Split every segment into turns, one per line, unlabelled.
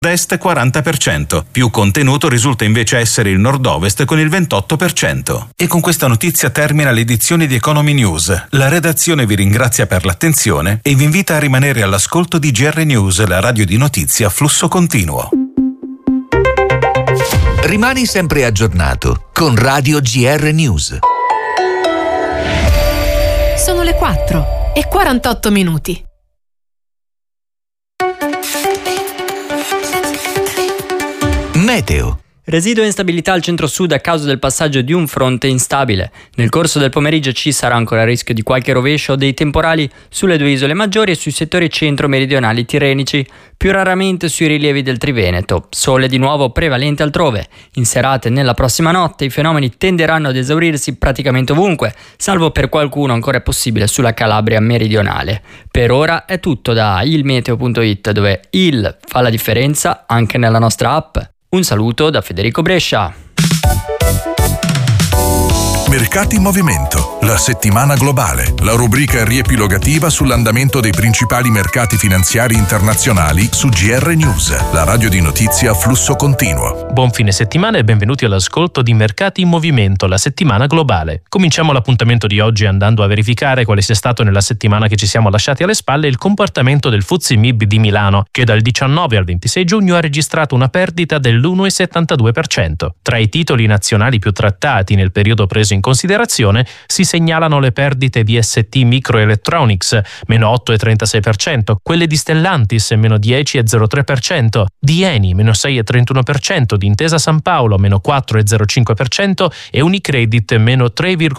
Est 40%, più contenuto risulta invece essere il nord-ovest con il 28%. E con questa notizia termina l'edizione di Economy News. La redazione vi ringrazia per l'attenzione e vi invita a rimanere all'ascolto di GR News, la radio di notizie a flusso continuo.
Rimani sempre aggiornato con Radio GR News.
Sono le 4:48.
Meteo.
Residua instabilità al centro-sud a causa del passaggio di un fronte instabile. Nel corso del pomeriggio ci sarà ancora il rischio di qualche rovescio dei temporali sulle due isole maggiori e sui settori centro-meridionali tirrenici, più raramente sui rilievi del Triveneto. Sole di nuovo prevalente altrove. In serata e nella prossima notte i fenomeni tenderanno ad esaurirsi praticamente ovunque, salvo per qualcuno ancora possibile sulla Calabria meridionale. Per ora è tutto da ilmeteo.it, dove il fa la differenza anche nella nostra app. Un saluto da Federico Brescia.
Mercati in movimento, la settimana globale, la rubrica riepilogativa sull'andamento dei principali mercati finanziari internazionali su GR News, la radio di notizie a flusso continuo.
Buon fine settimana e benvenuti all'ascolto di Mercati in movimento, la settimana globale. Cominciamo l'appuntamento di oggi andando a verificare quale sia stato nella settimana che ci siamo lasciati alle spalle il comportamento del FTSE MIB di Milano, che dal 19 al 26 giugno ha registrato una perdita dell'1,72%. Tra i titoli nazionali più trattati nel periodo preso in considerazione si segnalano le perdite di ST Microelectronics, meno 8,36%, quelle di Stellantis, meno 10,03%, di Eni, meno 6,31%, di Intesa San Paolo, meno 4,05% e Unicredit, meno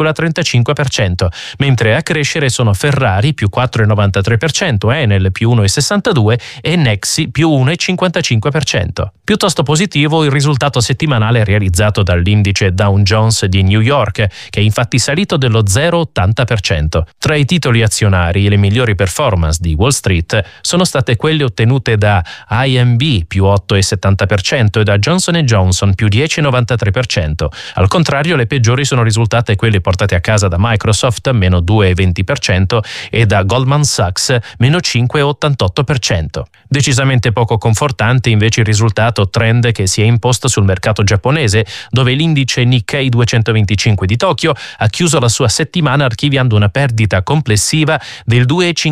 3,35%, mentre a crescere sono Ferrari, più 4,93%, Enel, più 1,62% e Nexi, più 1,55%. Piuttosto positivo il risultato settimanale realizzato dall'indice Dow Jones di New York, che è infatti salito dello 0,80%. Tra i titoli azionari le migliori performance di Wall Street sono state quelle ottenute da IMB, più 8,70%, e da Johnson & Johnson, più 10,93%. Al contrario, le peggiori sono risultate quelle portate a casa da Microsoft, meno 2,20%, e da Goldman Sachs, meno 5,88%. Decisamente poco confortante invece il risultato trend che si è imposto sul mercato giapponese, dove l'indice Nikkei 225 di Tokyo ha chiuso la sua settimana archiviando una perdita complessiva del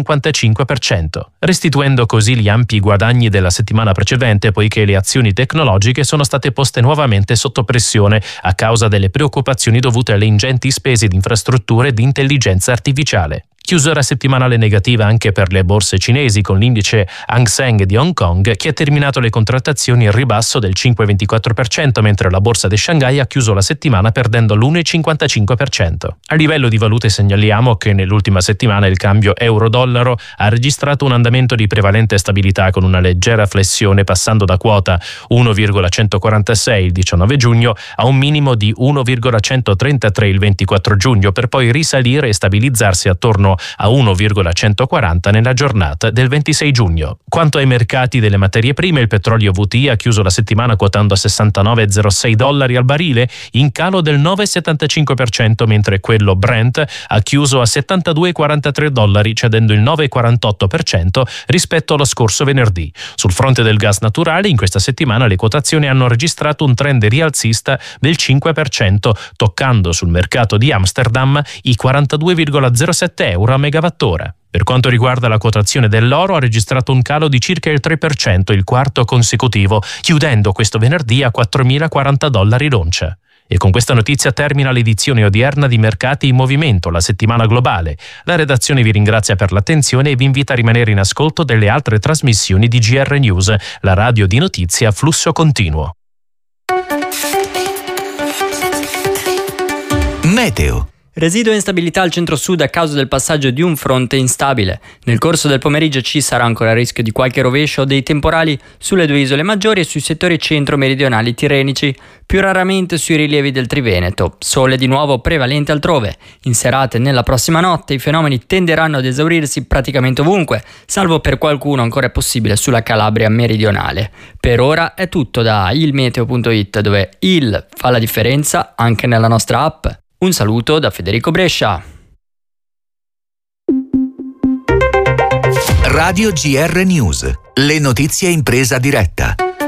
2,55%, restituendo così gli ampi guadagni della settimana precedente, poiché le azioni tecnologiche sono state poste nuovamente sotto pressione a causa delle preoccupazioni dovute alle ingenti spese di infrastrutture di intelligenza artificiale. Chiusura settimanale negativa anche per le borse cinesi, con l'indice Hang Seng di Hong Kong che ha terminato le contrattazioni in ribasso del 5,24%, mentre la borsa di Shanghai ha chiuso la settimana perdendo l'1,55%. A livello di valute segnaliamo che nell'ultima settimana il cambio euro-dollaro ha registrato un andamento di prevalente stabilità, con una leggera flessione passando da quota 1,146 il 19 giugno a un minimo di 1,133 il 24 giugno, per poi risalire e stabilizzarsi attorno a 1,140 nella giornata del 26 giugno. Quanto ai mercati delle materie prime, il petrolio WTI ha chiuso la settimana quotando a $69,06 al barile, in calo del 9,75%, mentre quello Brent ha chiuso a $72,43, cedendo il 9,48% rispetto allo scorso venerdì. Sul fronte del gas naturale, in questa settimana le quotazioni hanno registrato un trend rialzista del 5%, toccando sul mercato di Amsterdam i 42,07 euro a megawattora. Per quanto riguarda la quotazione dell'oro, ha registrato un calo di circa il 3%, il quarto consecutivo, chiudendo questo venerdì a $4.040 l'oncia. E con questa notizia termina l'edizione odierna di Mercati in Movimento, la settimana globale. La redazione vi ringrazia per l'attenzione e vi invita a rimanere in ascolto delle altre trasmissioni di GR News, la radio di notizie a flusso continuo.
Meteo.
Residua instabilità al centro-sud a causa del passaggio di un fronte instabile. Nel corso del pomeriggio ci sarà ancora il rischio di qualche rovescio dei temporali sulle due isole maggiori e sui settori centro-meridionali tirrenici, più raramente sui rilievi del Triveneto. Sole di nuovo prevalente altrove. In serata e nella prossima notte i fenomeni tenderanno ad esaurirsi praticamente ovunque, salvo per qualcuno ancora possibile sulla Calabria meridionale. Per ora è tutto da ilmeteo.it, dove il fa la differenza anche nella nostra app. Un saluto da Federico Brescia.
Radio GR News, le notizie in presa diretta.